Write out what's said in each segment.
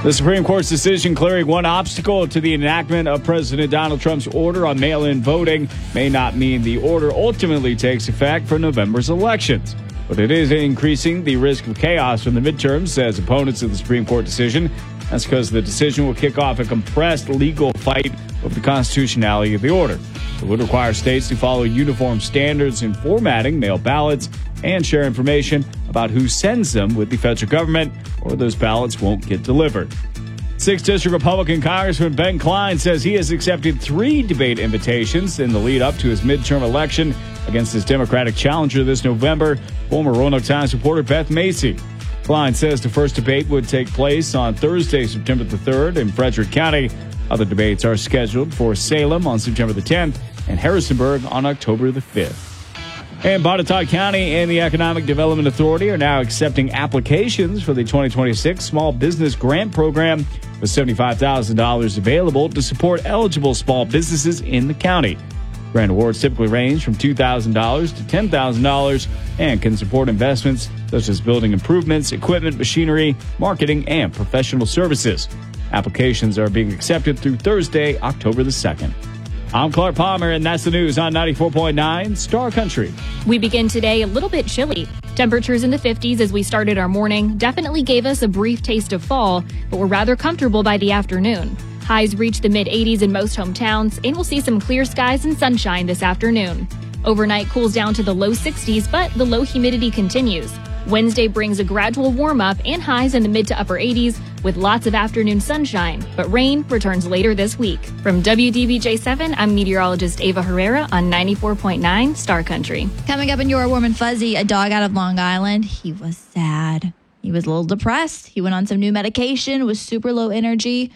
The Supreme Court's decision clearing one obstacle to the enactment of President Donald Trump's order on mail-in voting may not mean the order ultimately takes effect for November's elections. But it is increasing the risk of chaos from the midterms, says opponents of the Supreme Court decision. That's because the decision will kick off a compressed legal fight over the constitutionality of the order. It would require states to follow uniform standards in formatting mail ballots and share information about who sends them with the federal government, or those ballots won't get delivered. 6th District Republican Congressman Ben Cline says he has accepted 3 debate invitations in the lead up to his midterm election against his Democratic challenger this November, former Roanoke Times reporter Beth Macy. Cline says the first debate would take place on Thursday, September the 3rd in Frederick County. Other debates are scheduled for Salem on September the 10th and Harrisonburg on October the 5th. And Botetourt County and the Economic Development Authority are now accepting applications for the 2026 Small Business Grant Program, with $75,000 available to support eligible small businesses in the county. Grant awards typically range from $2,000 to $10,000 and can support investments such as building improvements, equipment, machinery, marketing, and professional services. Applications are being accepted through Thursday, October the 2nd. I'm Clark Palmer, and that's the news on 94.9 Star Country. We begin today a little bit chilly. Temperatures in the 50s as we started our morning definitely gave us a brief taste of fall, but we're rather comfortable by the afternoon. Highs reach the mid-80s in most hometowns, and we'll see some clear skies and sunshine this afternoon. Overnight cools down to the low 60s, but the low humidity continues. Wednesday brings a gradual warm-up and highs in the mid to upper 80s with lots of afternoon sunshine, but rain returns later this week. From WDBJ7, I'm meteorologist Ava Herrera on 94.9 Star Country. Coming up in your Warm and Fuzzy, a dog out of Long Island. He was sad. He was a little depressed. He went on some new medication, was super low energy,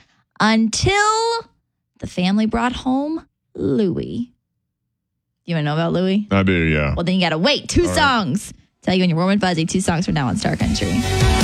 until the family brought home Louie. You want to know about Louie? I do, yeah. Well, then you got to wait. 2 songs. Tell you in your Warm and Fuzzy, 2 songs from now on Star Country.